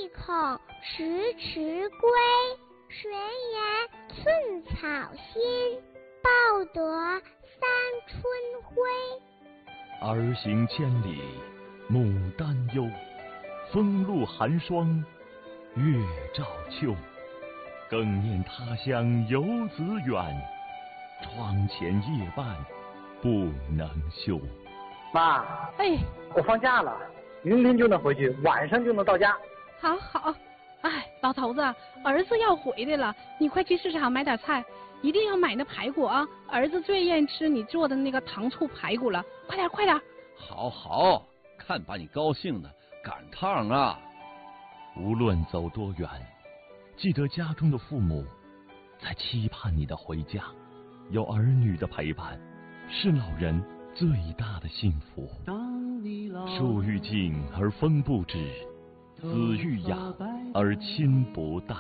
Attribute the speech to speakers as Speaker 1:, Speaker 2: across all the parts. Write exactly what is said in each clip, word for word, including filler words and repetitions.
Speaker 1: 意恐迟迟归，谁言寸草心，报得三春晖。
Speaker 2: 儿行千里母担忧，风露寒霜月照秋。更念他乡游子远，窗前夜半不能休。
Speaker 3: 妈，
Speaker 4: 哎，
Speaker 3: 我放假了，明天就能回去，晚上就能到家。
Speaker 4: 好好，哎，老头子，儿子要回来了，你快去市场买点菜，一定要买那排骨啊！儿子最愿意吃你做的那个糖醋排骨了，快点快点！
Speaker 5: 好好，看把你高兴的，赶趟啊！
Speaker 2: 无论走多远，记得家中的父母在期盼你的回家，有儿女的陪伴，是老人最大的幸福。树欲静而风不止，子欲养而亲不待。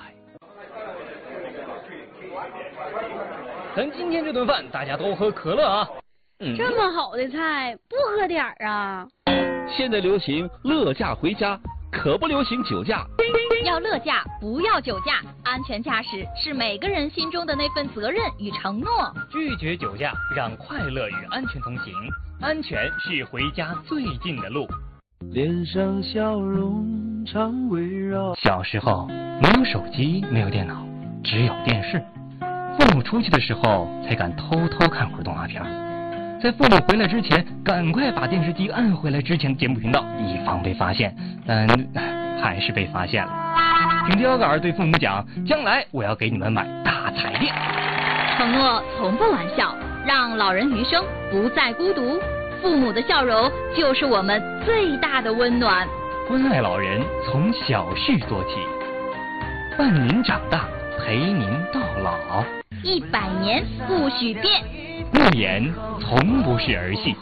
Speaker 6: 咱今天这顿饭大家都喝可乐啊！
Speaker 4: 嗯、这么好的菜不喝点儿啊？
Speaker 5: 现在流行乐驾回家，可不流行酒驾。
Speaker 7: 要乐驾，不要酒驾。安全驾驶是每个人心中的那份责任与承诺。
Speaker 6: 拒绝酒驾，让快乐与安全同行。安全是回家最近的路。
Speaker 8: 脸上笑容常围绕。
Speaker 6: 小时候没有手机，没有电脑，只有电视。父母出去的时候，才敢偷偷看会儿动画片。在父母回来之前，赶快把电视机按回来之前的节目频道，以防被发现。但还是被发现了。听标杆对父母讲，将来我要给你们买大彩电。
Speaker 7: 承诺从不玩笑，让老人余生不再孤独。父母的笑容就是我们最大的温暖。
Speaker 6: 关爱老人从小事做起，伴您长大，陪您到老。
Speaker 7: 一百年不许变。
Speaker 6: 诺言从不是儿戏。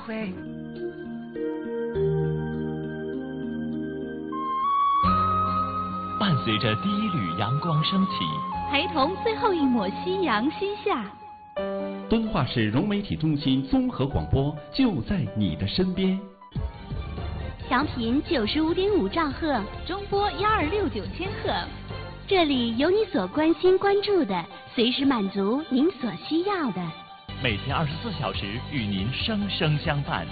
Speaker 2: 伴随着第一缕阳光升起，
Speaker 7: 陪同最后一抹夕阳西下。
Speaker 9: 敦化市融媒体中心综合广播就在你的身边。
Speaker 10: 调频九十五点五兆赫，
Speaker 7: 中波幺二六九千赫。
Speaker 10: 这里有你所关心关注的，随时满足您所需要的。
Speaker 2: 每天二十四小时与您生生相伴。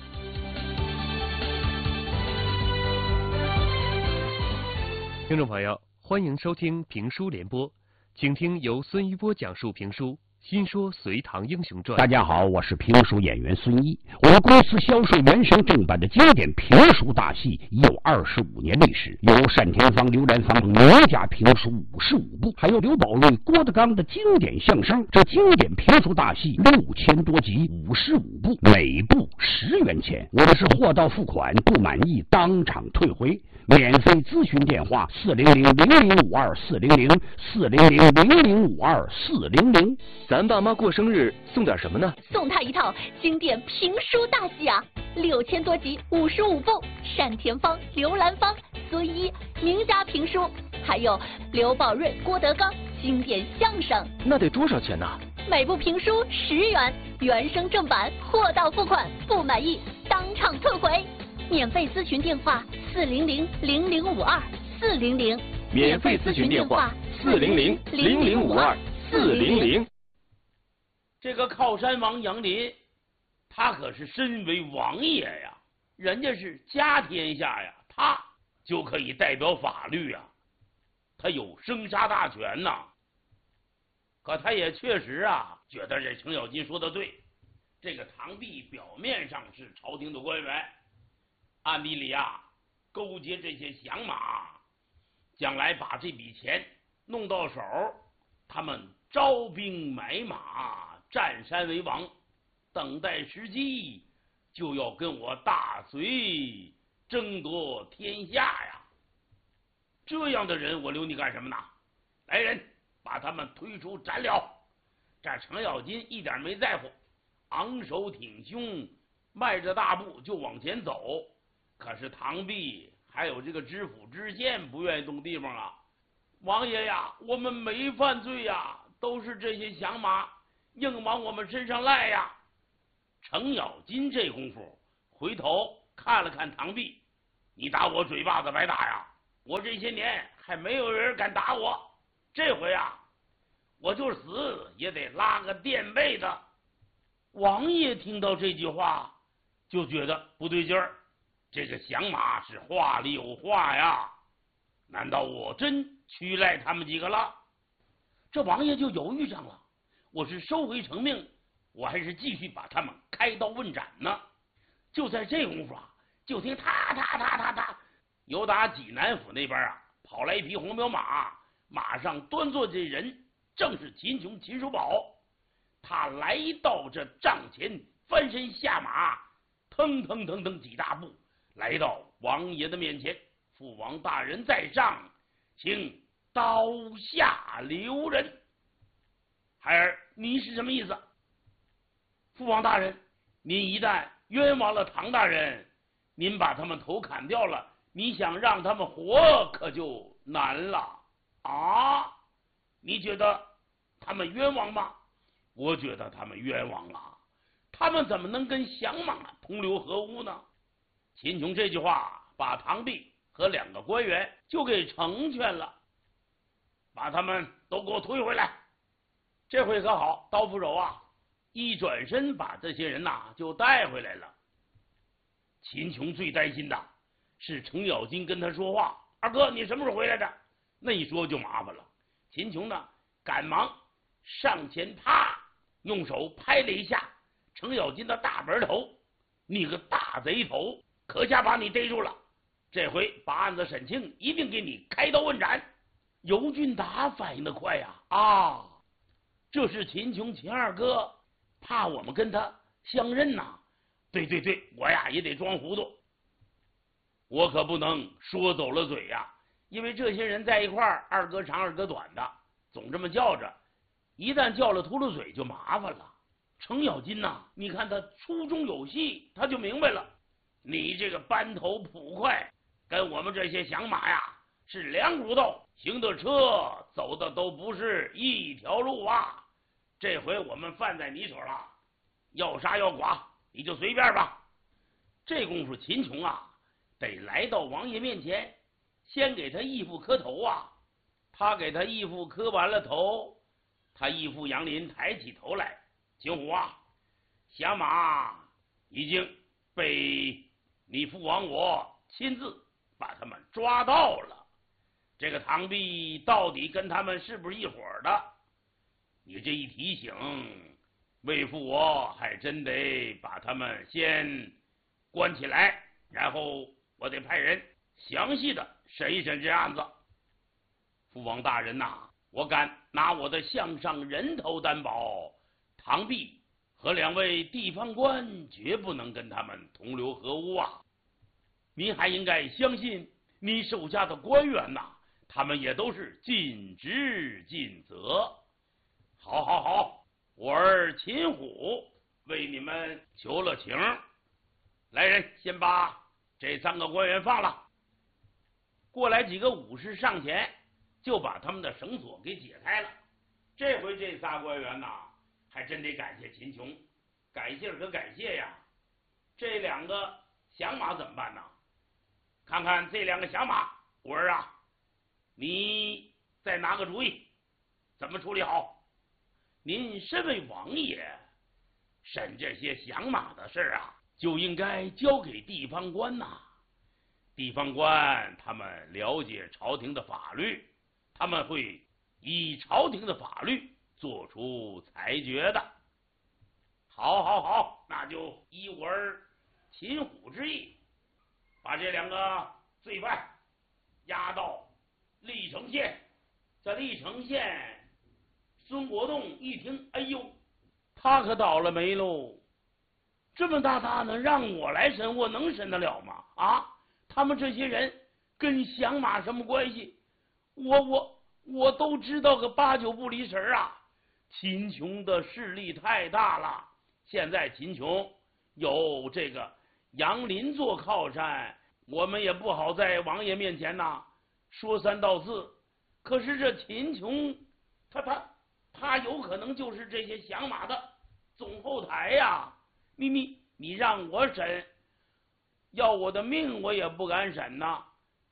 Speaker 11: 听众朋友，欢迎收听评书联播，请听由孙一波讲述评书《新说隋唐英雄传》。
Speaker 12: 大家好，我是评书演员孙一。我们公司销售原声正版的经典评书大戏已有二十五年历史，有单田芳、刘兰芳名家评书五十五部，还有刘宝瑞、郭德纲的经典相声。这经典评书大戏六千多集，五十五部，每部十元钱。我们是货到付款，不满意当场退回。免费咨询电话：四零零零零五二四零零四零零零零五二四零零。
Speaker 11: 咱爸妈过生日送点什么呢？
Speaker 7: 送他一套经典评书大戏啊，六千多集，五十五部，单田芳、刘兰芳、孙一名家评书，还有刘宝瑞、郭德纲经典相声。
Speaker 11: 那得多少钱呢？
Speaker 7: 每部评书十元，原声正版，货到付款，不满意当场退回。免费咨询电话：四零零零零五二四零零。
Speaker 11: 免费咨询电话：四零零零零五二四零零。
Speaker 13: 这个靠山王杨林，他可是身为王爷呀，人家是家天下呀，他就可以代表法律啊，他有生杀大权呐。可他也确实啊，觉得这程咬金说的对，这个堂弟表面上是朝廷的官员，暗地里啊勾结这些响马，将来把这笔钱弄到手，他们招兵买马，占山为王，等待时机就要跟我大隋争夺天下呀！这样的人我留你干什么呢？来人，把他们推出斩了！这程咬金一点没在乎，昂首挺胸，迈着大步就往前走。可是堂弟还有这个知府知县不愿意动地方啊！王爷呀，我们没犯罪呀，都是这些响马硬往我们身上赖呀！程咬金这功夫回头看了看堂弟，你打我嘴巴子白打呀！ 我这些年还没有人敢打我，这回啊，我就死也得拉个垫背的。王爷听到这句话，就觉得不对劲儿，这个响马是话里有话呀，难道我真屈赖他们几个了？这王爷就犹豫上了，我是收回成命，我还是继续把他们开刀问斩呢？就在这功夫啊，就听踏踏踏踏踏，由打济南府那边啊跑来一匹红骠马，马上端坐这人正是秦琼秦叔宝。他来到这帐前，翻身下马，腾腾腾腾几大步来到王爷的面前。父王大人在上，请刀下留人。孩儿，你是什么意思？父王大人，您一旦冤枉了唐大人，您把他们头砍掉了，你想让他们活可就难了啊！你觉得他们冤枉吗？我觉得他们冤枉啊！他们怎么能跟响马同流合污呢？秦琼这句话把唐弼和两个官员就给成全了，把他们都给我推回来。这回可好，刀斧手啊，一转身把这些人呐、啊、就带回来了。秦琼最担心的是程咬金跟他说话，二哥你什么时候回来的？那一说就麻烦了。秦琼呢赶忙上前，啪用手拍了一下程咬金的大本头，你个大贼头，可下把你逮住了，这回把案子审清，一定给你开刀问斩。尤俊达反应的快呀，啊，这是秦琼秦二哥，怕我们跟他相认呐、啊。对对对，我呀也得装糊涂，我可不能说走了嘴呀，因为这些人在一块儿，二哥长二哥短的，总这么叫着，一旦叫了秃噜嘴就麻烦了。程咬金呐、啊，你看他粗中有细，他就明白了，你这个班头捕快跟我们这些响马呀是两股斗，行的车走的都不是一条路啊。这回我们犯在你手了，要杀要剐你就随便吧。这功夫秦琼啊得来到王爷面前，先给他义父磕头啊。他给他义父磕完了头，他义父杨林抬起头来，秦虎啊，响马已经被你父王我亲自把他们抓到了，这个唐弼到底跟他们是不是一伙的？你这一提醒，为父我还真得把他们先关起来，然后我得派人详细的审一审这案子。父王大人呐、啊，我敢拿我的项上人头担保，唐弼和两位地方官绝不能跟他们同流合污啊！您还应该相信你手下的官员呐、啊，他们也都是尽职尽责。好好好，我儿秦虎为你们求了情，来人，先把这三个官员放了。过来几个武士上前，就把他们的绳索给解开了。这回这仨官员呐，还真得感谢秦琼，感谢可感谢呀。这两个响马怎么办呢？看看这两个响马，我儿啊，你再拿个主意，怎么处理好？您身为王爷，审这些响马的事啊，就应该交给地方官呐、啊。地方官他们了解朝廷的法律，他们会以朝廷的法律做出裁决的。好，好，好，那就依我儿秦虎之意，把这两个罪犯押到历城县。在历城县，孙国栋一听，哎呦，他可倒了霉喽！这么大大呢，让我来审，我能审得了吗？啊，他们这些人跟响马什么关系？我我我都知道个八九不离十啊！秦琼的势力太大了，现在秦琼有这个杨林做靠山，我们也不好在王爷面前呐说三道四。可是这秦琼，他他他有可能就是这些响马的总后台呀！你你你让我审，要我的命我也不敢审呐。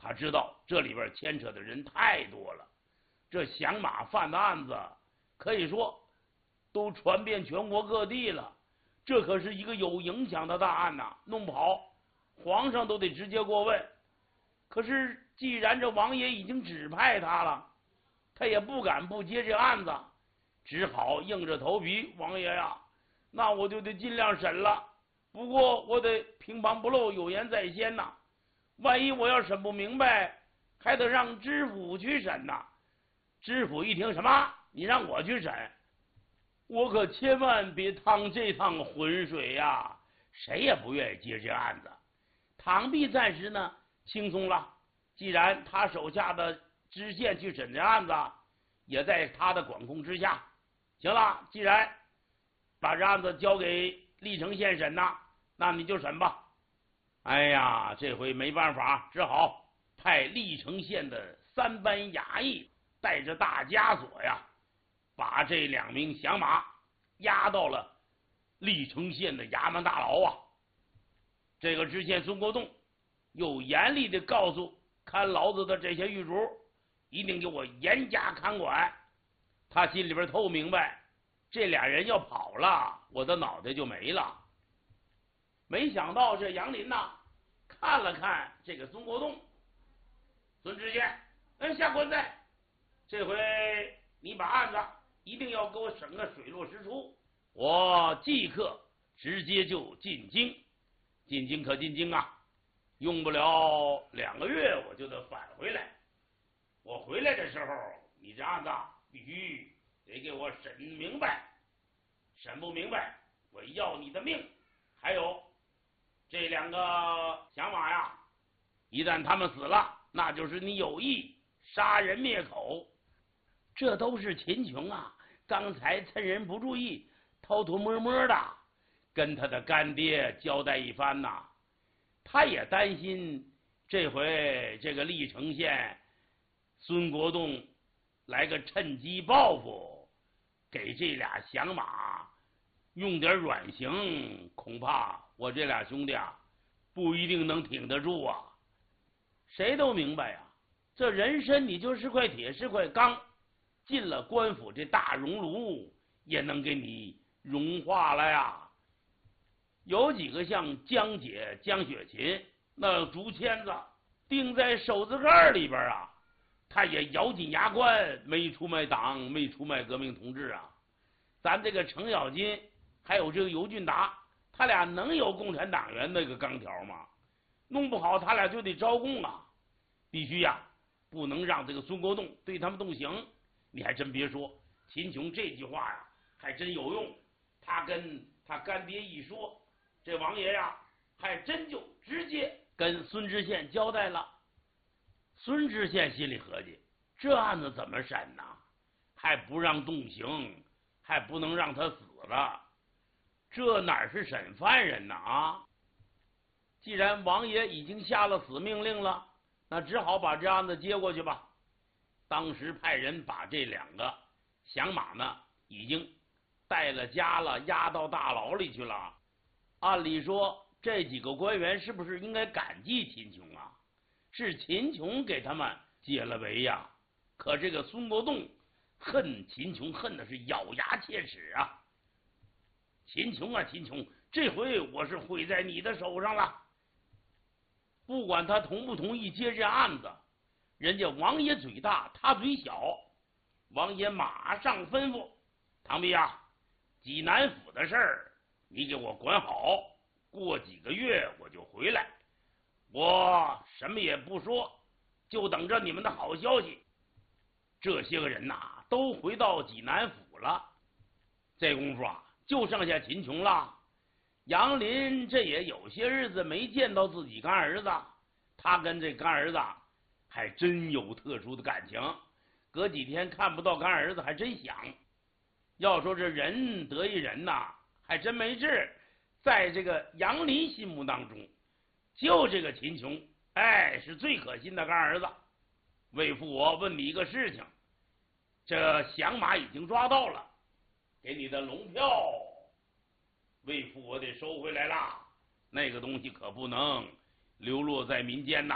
Speaker 13: 他知道这里边牵扯的人太多了，这响马犯的案子可以说都传遍全国各地了，这可是一个有影响的大案呐，弄不好皇上都得直接过问。可是既然这王爷已经指派他了，他也不敢不接这案子，只好硬着头皮，王爷呀，那我就得尽量审了。不过我得乒乓不漏，有言在先呐，万一我要审不明白，还得让知府去审呐。知府一听，什么？你让我去审？我可千万别趟这趟浑水呀！谁也不愿意接这案子。唐弼暂时呢轻松了，既然他手下的知县去审这案子，也在他的管控之下。行了，既然把这案子交给历城县审呐，那你就审吧。哎呀，这回没办法，只好派历城县的三班衙役带着大枷锁呀，把这两名响马押到了历城县的衙门大牢啊。这个知县孙国栋又严厉的告诉看牢子的这些狱卒，一定给我严加看管。他心里边透明白，这俩人要跑了，我的脑袋就没了。没想到这杨林呐，看了看这个孙国栋，孙知县，哎，下官在，这回你把案子一定要给我审个水落石出，我即刻直接就进京。进京可进京啊，用不了两个月我就得返回来。我回来的时候，你这案子必须得给我审明白，审不明白我要你的命。还有这两个响马呀，一旦他们死了，那就是你有意杀人灭口。这都是秦琼啊刚才趁人不注意偷偷摸摸的跟他的干爹交代一番呐，他也担心这回这个历城县孙国栋来个趁机报复，给这俩响马用点软刑，恐怕我这俩兄弟啊不一定能挺得住啊。谁都明白呀，这人参你就是块铁是块钢，进了官府这大熔炉也能给你融化了呀。有几个像江姐、江雪琴那竹签子钉在手指盖里边啊，他也咬紧牙关，没出卖党，没出卖革命同志啊。咱这个程咬金还有这个尤俊达，他俩能有共产党员那个钢条吗？弄不好他俩就得招供啊！必须呀，不能让这个孙国栋对他们动刑。你还真别说，秦琼这句话呀还真有用。他跟他干爹一说，这王爷呀还真就直接跟孙知县交代了。孙知县心里合计，这案子怎么审呢？还不让动刑，还不能让他死了，这哪是审犯人呢啊！既然王爷已经下了死命令了，那只好把这案子接过去吧。当时派人把这两个响马呢已经带了家了，押到大牢里去了。按理说这几个官员是不是应该感激秦琼啊？是秦琼给他们解了围呀。可这个孙国栋恨秦琼恨的是咬牙切齿啊！秦琼啊秦琼，这回我是毁在你的手上了。不管他同不同意接这案子，人家王爷嘴大，他嘴小。王爷马上吩咐唐弼啊，济南府的事儿你给我管好，过几个月我就回来，我什么也不说，就等着你们的好消息。这些个人呐、啊，都回到济南府了。这功夫啊，就剩下秦琼了。杨林这也有些日子没见到自己干儿子，他跟这干儿子还真有特殊的感情。隔几天看不到干儿子，还真想。要说这人得一人呐，还真没治。在这个杨林心目当中，就这个秦琼，哎，是最可信的干儿子。魏父，我问你一个事情，这响马已经抓到了，给你的龙票，魏父我得收回来啦。那个东西可不能流落在民间呐，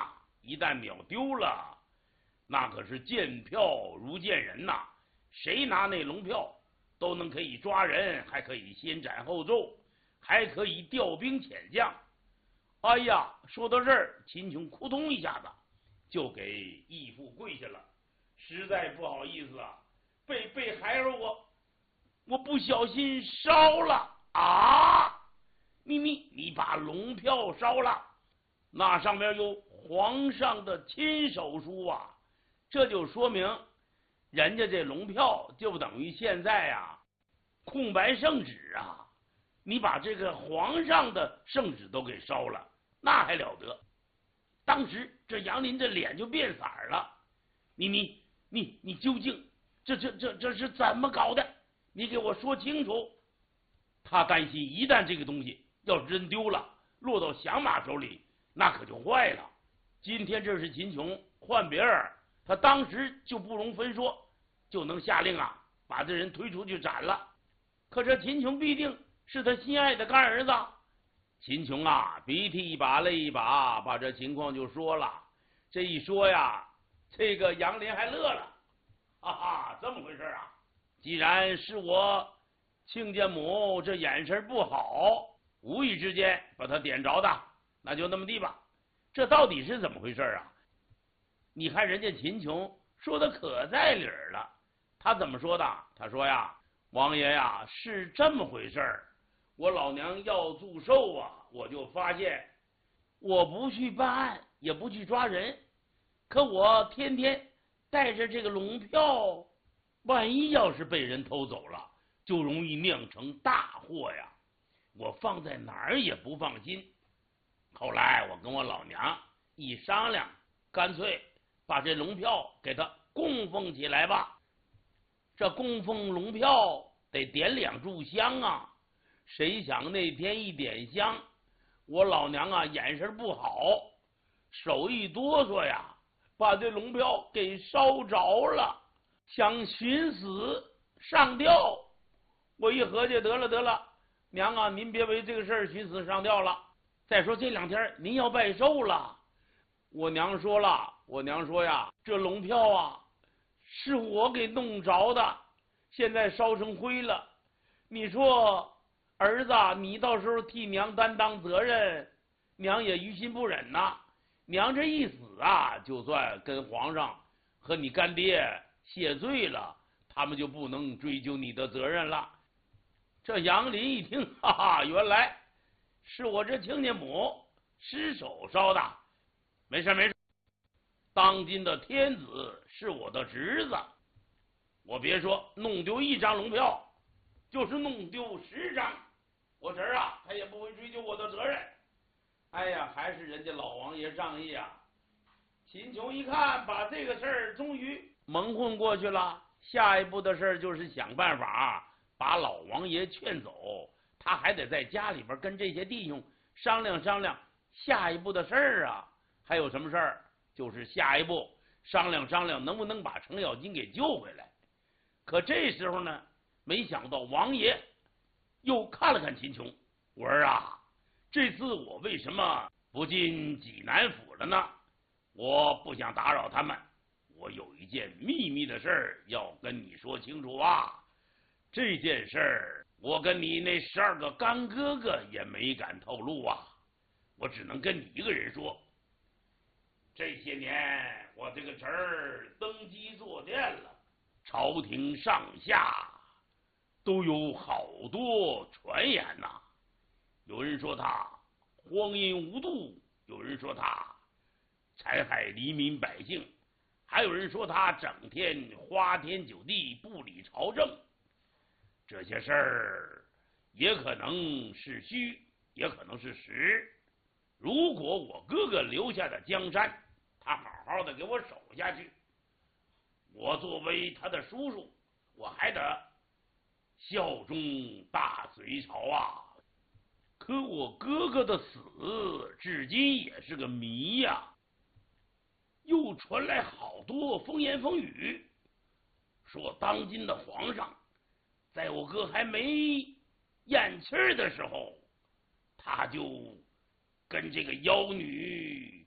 Speaker 13: 一旦秒丢了，那可是见票如见人呐！谁拿那龙票都能可以抓人，还可以先斩后奏，还可以调兵遣将。哎呀，说到这儿，秦琼扑通一下子就给义父跪下了，实在不好意思啊，被被孩儿我我不小心烧了啊！你你你把龙票烧了，那上面有皇上的亲手书啊，这就说明人家这龙票就等于现在啊空白圣旨啊，你把这个皇上的圣旨都给烧了，那还了得！当时这杨林这脸就变色了，你你你你究竟这这这这是怎么搞的？你给我说清楚！他担心一旦这个东西要是真丢了，落到响马手里，那可就坏了。今天这是秦琼，换别人，他当时就不容分说，就能下令啊，把这人推出去斩了。可这秦琼必定是他心爱的干儿子。秦琼啊，鼻涕一把泪一把，把这情况就说了。这一说呀，这个杨林还乐了，哈哈，这么回事啊！既然是我亲家母这眼神不好，无意之间把他点着的，那就那么地吧。这到底是怎么回事啊？你看人家秦琼说的可在理儿了。他怎么说的？他说呀，王爷呀，是这么回事儿。我老娘要祝寿啊，我就发现我不去办案，也不去抓人，可我天天带着这个龙票，万一要是被人偷走了，就容易酿成大祸呀。我放在哪儿也不放心。后来我跟我老娘一商量，干脆把这龙票给它供奉起来吧。这供奉龙票得点两炷香啊。谁想那天一点香，我老娘啊眼神不好，手一哆嗦呀，把这龙票给烧着了，想寻死上吊。我一合计，得了得了，娘啊，您别为这个事儿寻死上吊了。再说这两天您要拜寿了，我娘说了，我娘说呀，这龙票啊是我给弄着的，现在烧成灰了。你说儿子，你到时候替娘担当责任，娘也于心不忍呐。娘这一死啊，就算跟皇上和你干爹谢罪了，他们就不能追究你的责任了。这杨林一听，哈哈，原来是我这亲家母失手烧的，没事没事。当今的天子是我的侄子，我别说弄丢一张龙票，就是弄丢十张，我侄儿啊，他也不会追究我的责任。哎呀，还是人家老王爷仗义啊！秦琼一看，把这个事儿终于蒙混过去了，下一步的事儿就是想办法把老王爷劝走，他还得在家里边跟这些弟兄商量商量下一步的事儿啊。还有什么事儿？就是下一步商量商量能不能把程咬金给救回来。可这时候呢，没想到王爷又看了看秦琼，我儿啊，这次我为什么不进济南府了呢？我不想打扰他们，我有一件秘密的事儿要跟你说清楚啊。这件事儿我跟你那十二个干哥哥也没敢透露啊，我只能跟你一个人说。这些年我这个侄儿登基坐殿了，朝廷上下都有好多传言呐、啊。有人说他荒淫无度，有人说他残害黎民百姓，还有人说他整天花天酒地，不理朝政。这些事儿也可能是虚，也可能是实。如果我哥哥留下的江山，他好好的给我守下去，我作为他的叔叔，我还得效忠大隋朝啊。可我哥哥的死至今也是个谜呀、啊，又传来好多风言风语，说当今的皇上在我哥还没咽气儿的时候，他就跟这个妖女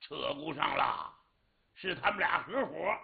Speaker 13: 扯不上了，是他们俩合伙